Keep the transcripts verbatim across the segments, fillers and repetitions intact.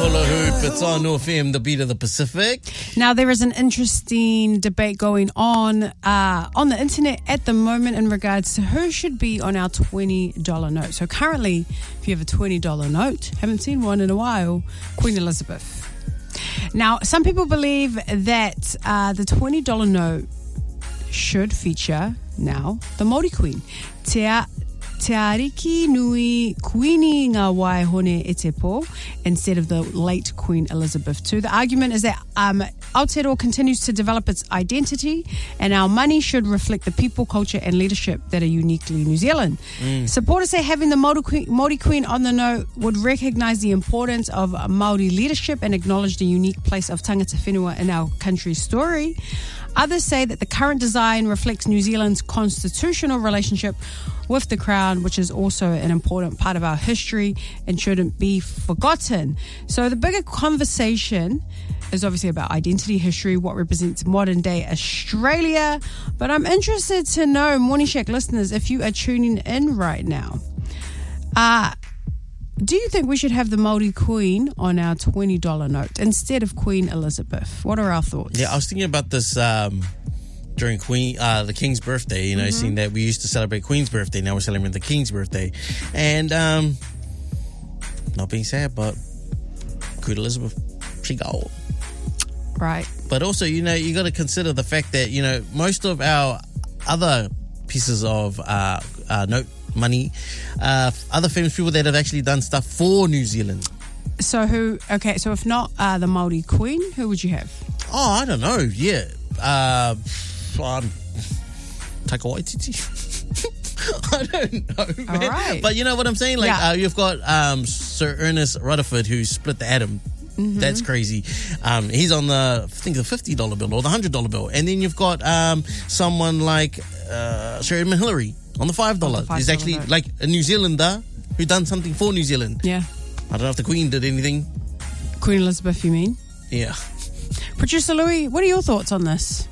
Hula Hoop. It's on N F M, the beat of the Pacific. Now, there is an interesting debate going on uh, on the internet at the moment in regards to who should be on our twenty dollar note. So currently, if you have a twenty dollar note, haven't seen one in a while, Queen Elizabeth. Now, some people believe that uh, the twenty dollar note should feature now the Māori Queen. Te Te ariki nui kuini ngā waihone e te pō instead of the late Queen Elizabeth the second. The argument is that um, Aotearoa continues to develop its identity and our money should reflect the people, culture and leadership that are uniquely New Zealand. Mm. Supporters say having the Māori Queen, Māori Queen on the note would recognise the importance of Māori leadership and acknowledge the unique place of tangata whenua in our country's story. Others say that the current design reflects New Zealand's constitutional relationship with the Crown, which is also an important part of our history and shouldn't be forgotten. So the bigger conversation is obviously about identity, history, what represents modern day Australia. But I'm interested to know, Morning Shack listeners, if you are tuning in right now, uh, do you think we should have the Māori Queen on our twenty dollar note instead of Queen Elizabeth? What are our thoughts? Yeah, I was thinking about this um, during Queen, uh, the King's birthday, you know, mm-hmm. seeing that we used to celebrate Queen's birthday, now we're celebrating the King's birthday. And, um, not being sad, but Queen Elizabeth, she got right. But also, you know, you got to consider the fact that, you know, most of our other pieces of uh, uh, note money, uh, other famous people that have actually done stuff for New Zealand. So who, okay, so if not uh, the Māori Queen, who would you have? Oh, I don't know, yeah. Uh, um, Taika Waititi. I don't know, man. All right. But you know what I'm saying? Like, yeah. uh, you've got um, Sir Ernest Rutherford who split the atom. Mm-hmm. That's crazy. Um, he's on the, I think, the fifty dollar bill or the one hundred dollar bill. And then you've got um, someone like uh, Sir Edmund Hillary on the five dollar. Oh, He's actually note. like a New Zealander who done something for New Zealand. Yeah. I don't know if the Queen did anything. Queen Elizabeth, you mean? Yeah. Producer Louis, what are your thoughts on this?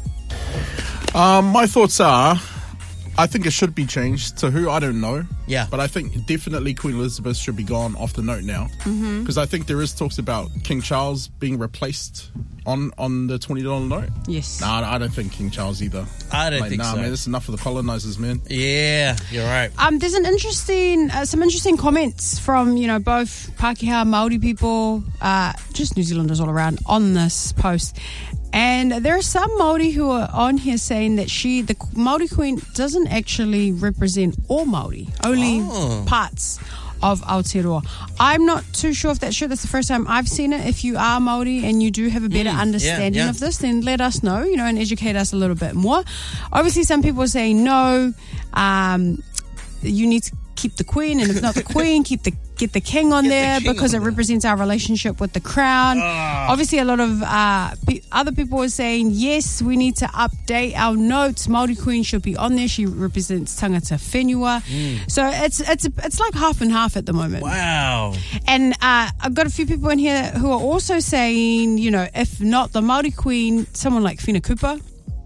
Um, my thoughts are, I think it should be changed. To who, I don't know. Yeah. But I think definitely Queen Elizabeth should be gone off the note now. Because mm-hmm. I think there is talks about King Charles being replaced on, on the twenty dollar note. Yes. Nah, I don't think King Charles either. I don't like, think nah, so. Nah, man, this is enough for the colonisers, man. Yeah, you're right. Um, there's an interesting, uh, some interesting comments from, you know, both Pākehā, Māori people, uh, just New Zealanders all around on this post. And there are some Māori who are on here saying that she, the Māori Queen, doesn't actually represent all Māori, only oh. parts of Aotearoa. I'm not too sure if that's true. That's the first time I've seen it. If you are Māori and you do have a better mm, understanding yeah, yeah. of this, then let us know, you know, and educate us a little bit more. Obviously, some people are saying no, um, you need to keep the Queen, and if not the Queen, keep the get the King on get there the king because on it there. represents our relationship with the Crown. Uh. Obviously, a lot of uh, pe- other people are saying yes, we need to update our notes. Māori Queen should be on there. She represents tangata whenua. Mm. So it's it's it's like half and half at the moment. Wow. And uh, I've got a few people in here who are also saying, you know, if not the Māori Queen, someone like Whina Cooper.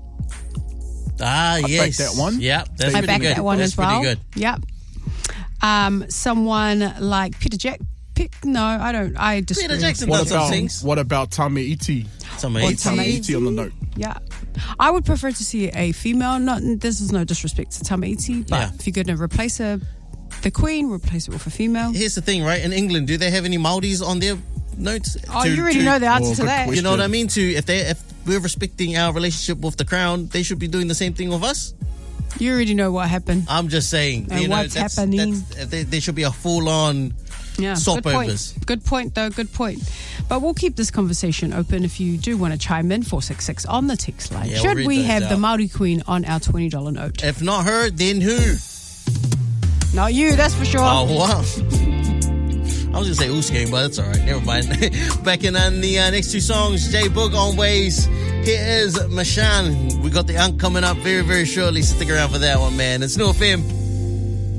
Ah, I yes. back that one. Yep, that's I pretty back good. that one that's as well. Pretty good. Yep. Um, someone like Peter Jack. Pick, no, I don't. I disagree. Peter Jackson what does about, some things. What about Tamaiti? Tamaiti. Tamaiti on the note. Yeah. I would prefer to see a female. Not this is no disrespect to Tamaiti, but yeah. if you're going to replace her, the Queen, replace it with a female. Here's the thing, right? In England, do they have any Māoris on their notes? Oh, to, you already to, know the answer oh, to that. Question. You know what I mean? To if they if we're respecting our relationship with the Crown, they should be doing the same thing with us. You already know what happened. I'm just saying. And you know, what's that's, happening. That's, there, there should be a full-on yeah, swap good overs. Point. Good point, though. Good point. But we'll keep this conversation open if you do want to chime in. four six six on the text line. Yeah, should we'll we have out. the Māori Queen on our twenty dollar note? If not her, then who? Not you, that's for sure. Oh, wow. I was going to say Oosking, but it's all right. Never mind. Back in on the uh, next two songs, J Boog on Ways. Here is Mashan. We got the Unk coming up very, very shortly. Stick around for that one, man. It's N F M.